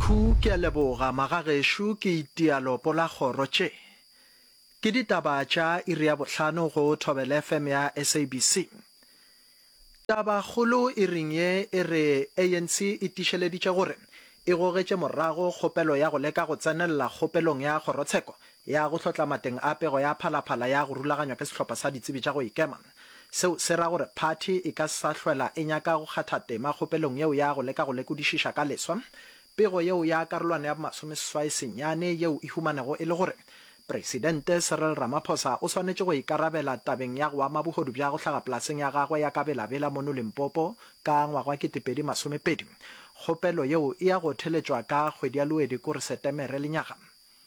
khu ke a leboga magagesho ke itialo pola kgoro tše ke ditaba tša iri ya bohlano go Thobela FM ya SABC. Taba kgolo e reng ye e re ANC e tišeleditše gore e gogetše morago kgopelo ya go leka go tsenella kgopelong ya kgorotsheko ya go hlotla mateng a pego ya phalaphala ya go rulaganywa ke sehlopha sa ditsebi tša go ikema. Seo se ra gore party e ka sa hloela e nyaka go kgatha tema kgopelong yeo ya go leka go lekodišiša ka leswa pego yeo ya karolwana ya masomeseswai senyane yeo e humanego e le gore Presidente Cyril Ramaphosa o swanetše go ikarabela tabeng ya go ama bogodu bja go hlaga polaseng ya gagwe ya kabelabela mo Limpopo ka ngwaga 2020. Kgopelo yeo e ya go theletšwa ka kgwedi ya Loedi kore Setemere lenyaga.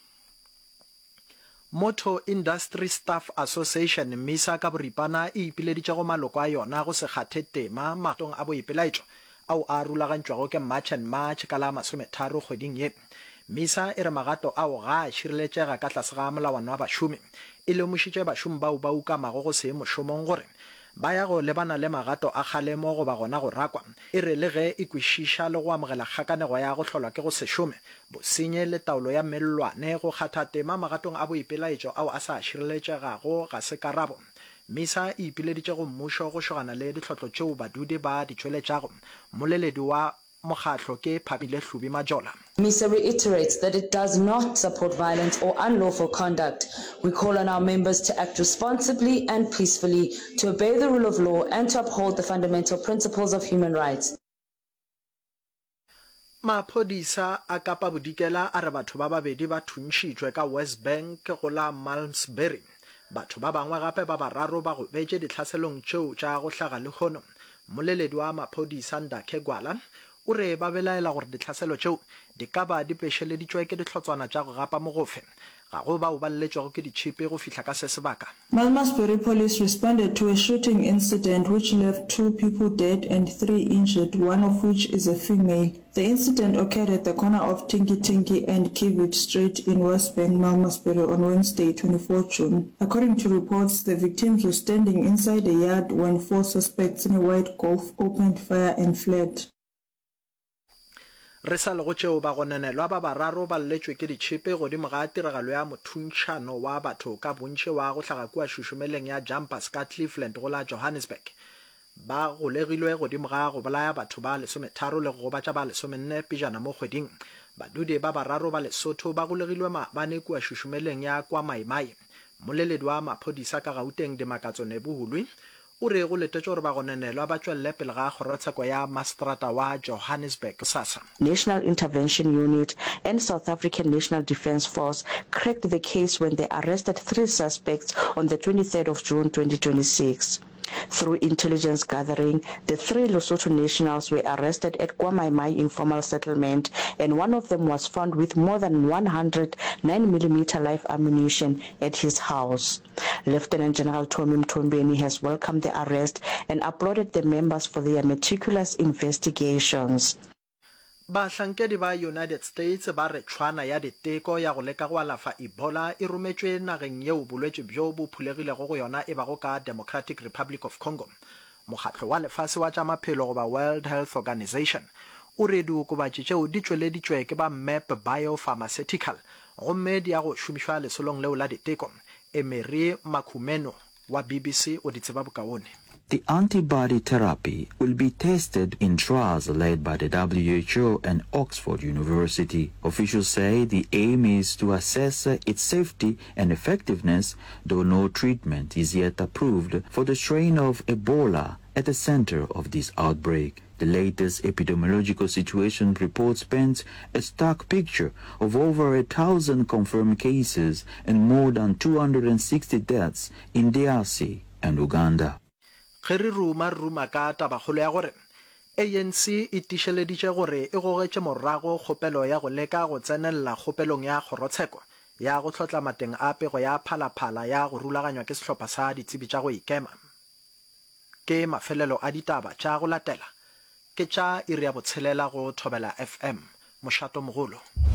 Motor Industry Staff Association MISA ka boripana e ipileditše go maloko a yona go se kgathe tema matong a boipelaetšo ao a rulagantšwago ke March and March ka la 30 kgweding ye. MISA e re magato ao ga a šireletšega ka tlase ga molawana wa bašomi e lemošitše bašomi bao ba ukamago go se mošomong gore ba ya go lebana le magato a kgalemo go ba gona go rakwa e re le ge e kwešiša le go amogela kgakanego ya go hlolwa ke go se šome bosenye le taolo ya mellwane go kgatha tema magatong a boipelaetšo ao a sa šireletšegago ga se karabo. MISA e ipileditše go mmušo go šogana le ditlhotlo tšeo badudi ba ditšweletšago moleledi wa mokgatlo ke Phabile Hlubi Majola. MISA reiterates that it does not support violence or unlawful conduct. We call on our members to act responsibly and peacefully, to obey the rule of law and to uphold the fundamental principles of human rights. Maphodisa a Kapa Bodikela a re batho ba babedi ba thuntšhitšwe ka West Bank go la Malmesbury. Batho ba bangwe gape ba bararo ba go betše ditlhaselong tšeo tša go hlaga le kgono. Moleledi wa maphodisa Ndakhe Gwala o re ba belaela gore ditlhaselo tšeo di ka ba di pešeleditšwe ke ditlhotswana tša go gapa mogofe ga go bao ba lletšwego ke ditšhipi go fihla ka se sebaka. Malmesbury police responded to a shooting incident which left 2 people dead and 3 injured, one of which is a female. The incident occurred at the corner of Tinky Tinky and Kiewit Street in West Bank, Malmesbury on Wednesday, 24 June. According to reports, the victims were standing inside a yard when 4 suspects in a white Golf opened fire and fled. Re sa lego tšeo ba gonenelwa ba bararo ba lletšwe ke ditšhipi godimo ga tiragalo ya mothuntšhano wa batho ka bontši wa go hlaga kua šušumeleng ya Jumpers ka Cleveland go la Johannesburg. Ba golegilwe godimo ga go bolaya batho ba 13 le go gobatša ba 14 pejana mo kgweding. Badudi ba bararo ba Lesotho ba golegilwe maabane kua šušumeleng ya kwa Maimai. Moleledi wa maphodisa ka Gauteng Dimakatso Nebuhulwi o re go letetše gore ba gonenelwa ba tšwelele pele ga kgorotsheko ya Mastrata wa Johannesburg SASSA. National Intervention Unit and South African National Defence Force cracked the case when they arrested 3 suspects on the 23rd of June 2026. Through intelligence gathering, the 3 Lesotho nationals were arrested at Kwamaimai informal settlement, and one of them was found with more than 100 9mm live ammunition at his house. Lieutenant General Tommy Mtombeni has welcomed the arrest and applauded the members for their meticulous investigations. Bahlankedi ba United States ba re tshwana ya diteko ya go leka go alafa Ebola e rometšwe nageng yeo bolwetši bjo bo phulegilego go yona e bago ka Democratic Republic of Congo. Mokgatlo wa lefase wa tša maphelo goba World Health Organization o re diokobatši tšeo di tšweleditšwe ke ba MAP Biopharmaceutical gomme di ya go šomišwa lesolong leo la diteko. Emery Makhumeno wa BBC o di tseba bokaone. The antibody therapy will be tested in trials led by the WHO and Oxford University. Officials say the aim is to assess its safety and effectiveness, though no treatment is yet approved for the strain of Ebola at the center of this outbreak. The latest epidemiological situation report paints a stark picture of over 1,000 confirmed cases and more than 260 deaths in DRC and Uganda. Ge ruma ka tabagolo ya gore ANC e tišeleditše gore e gogetše morago kgopelo ya go leka go tsenella kgopelong ya kgorotsheko ya go hlotla mateng a pego ya phalaphala ya go rulaganywa ke sehlopha sa ditsebi tša go ikema. Ke mafelelo a ditaba tša go latela ke tša iri ya botshelela go Thobela FM mošato mogolo.